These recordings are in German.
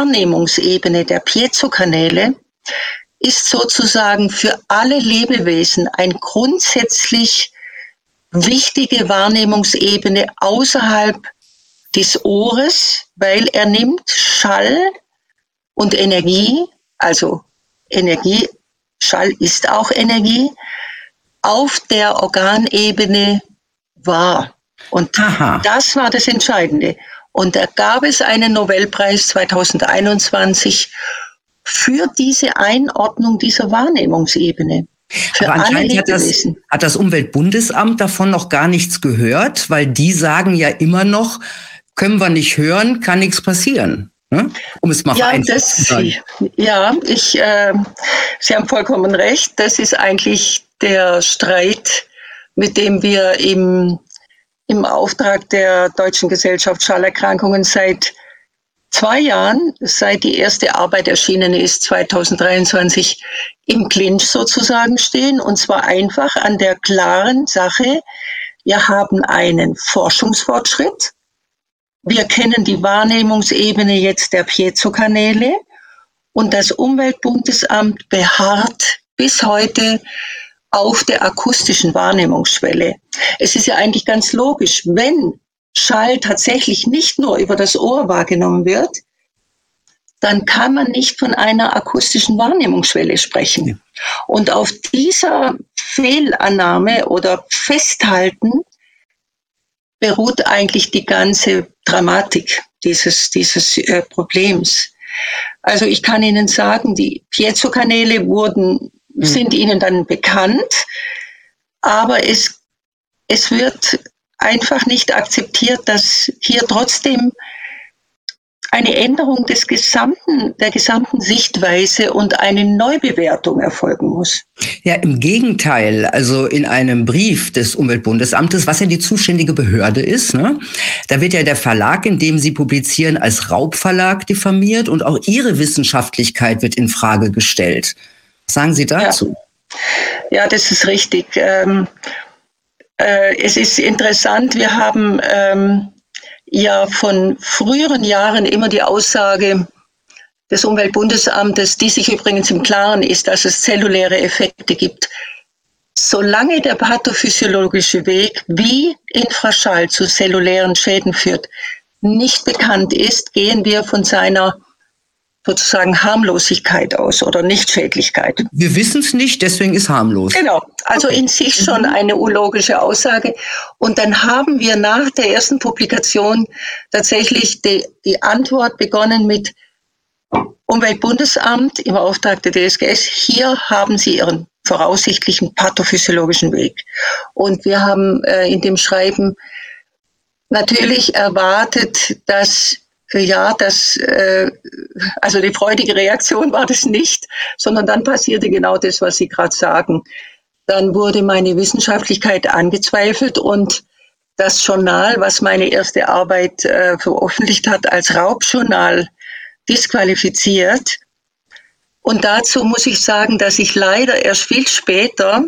Wahrnehmungsebene der Piezo-Kanäle ist sozusagen für alle Lebewesen eine grundsätzlich wichtige Wahrnehmungsebene außerhalb des Ohres, weil er nimmt Schall und Energie, also Energie, Schall ist auch Energie, auf der Organebene wahr. Und das war das Entscheidende. Und da gab es einen Nobelpreis 2021 für diese Einordnung dieser Wahrnehmungsebene. Für aber alle anscheinend hat das Umweltbundesamt davon noch gar nichts gehört, weil die sagen ja immer noch, können wir nicht hören, kann nichts passieren. Ne? Um es mal vereinfacht zu sagen. Ja, Sie haben vollkommen recht. Das ist eigentlich der Streit, mit dem wir im Auftrag der Deutschen Gesellschaft Schallerkrankungen seit 2 Jahren, seit die erste Arbeit erschienen ist, 2023, im Clinch sozusagen stehen. Und zwar einfach an der klaren Sache, wir haben einen Forschungsfortschritt. Wir kennen die Wahrnehmungsebene jetzt der Piezo-Kanäle. Und das Umweltbundesamt beharrt bis heute auf der akustischen Wahrnehmungsschwelle. Es ist ja eigentlich ganz logisch, wenn Schall tatsächlich nicht nur über das Ohr wahrgenommen wird, dann kann man nicht von einer akustischen Wahrnehmungsschwelle sprechen. Ja. Und auf dieser Fehlannahme oder Festhalten beruht eigentlich die ganze Dramatik dieses Problems. Also ich kann Ihnen sagen, die Piezo-Kanäle sind Ihnen dann bekannt, aber es wird einfach nicht akzeptiert, dass hier trotzdem eine Änderung der gesamten Sichtweise und eine Neubewertung erfolgen muss. Ja, im Gegenteil. Also in einem Brief des Umweltbundesamtes, was ja die zuständige Behörde ist, ne, da wird ja der Verlag, in dem Sie publizieren, als Raubverlag diffamiert und auch Ihre Wissenschaftlichkeit wird in Frage gestellt. Was sagen Sie dazu? Ja, das ist richtig. Es ist interessant, wir haben ja von früheren Jahren immer die Aussage des Umweltbundesamtes, die sich übrigens im Klaren ist, dass es zelluläre Effekte gibt. Solange der pathophysiologische Weg, wie Infraschall zu zellulären Schäden führt, nicht bekannt ist, gehen wir von seiner sozusagen Harmlosigkeit aus oder Nichtschädlichkeit. Wir wissen es nicht, deswegen ist harmlos. Genau, also in sich schon eine logische Aussage. Und dann haben wir nach der ersten Publikation tatsächlich die Antwort begonnen mit Umweltbundesamt im Auftrag der DSGS. Hier haben Sie Ihren voraussichtlichen pathophysiologischen Weg. Und wir haben in dem Schreiben natürlich erwartet, dass also die freudige Reaktion war das nicht, sondern dann passierte genau das, was Sie gerade sagen. Dann wurde meine Wissenschaftlichkeit angezweifelt und das Journal, was meine erste Arbeit veröffentlicht hat, als Raubjournal disqualifiziert. Und dazu muss ich sagen, dass ich leider erst viel später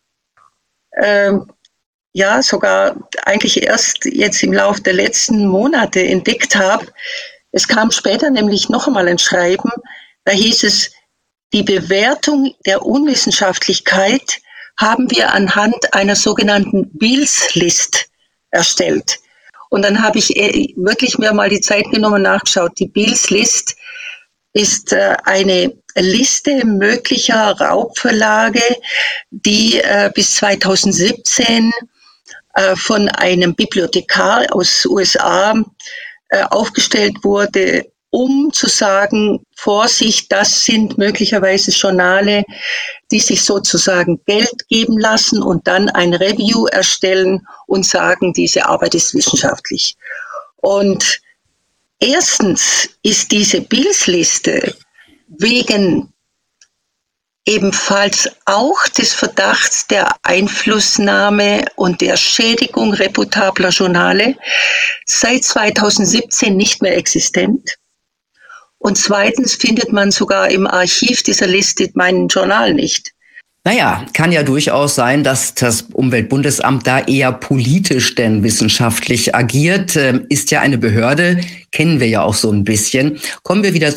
sogar eigentlich erst jetzt im Laufe der letzten Monate entdeckt habe. Es kam später nämlich noch einmal ein Schreiben, da hieß es, die Bewertung der Unwissenschaftlichkeit haben wir anhand einer sogenannten Beals-List erstellt. Und dann habe ich wirklich mir mal die Zeit genommen, nachgeschaut. Die Beals-List ist eine Liste möglicher Raubverlage, die bis 2017 von einem Bibliothekar aus USA aufgestellt wurde, um zu sagen, Vorsicht, das sind möglicherweise Journale, die sich sozusagen Geld geben lassen und dann ein Review erstellen und sagen, diese Arbeit ist wissenschaftlich. Und erstens ist diese Beals-Liste wegen ebenfalls auch des Verdachts der Einflussnahme und der Schädigung reputabler Journale seit 2017 nicht mehr existent. Und zweitens findet man sogar im Archiv dieser Liste mein Journal nicht. Naja, kann ja durchaus sein, dass das Umweltbundesamt da eher politisch denn wissenschaftlich agiert. Ist ja eine Behörde, kennen wir ja auch so ein bisschen. Kommen wir wieder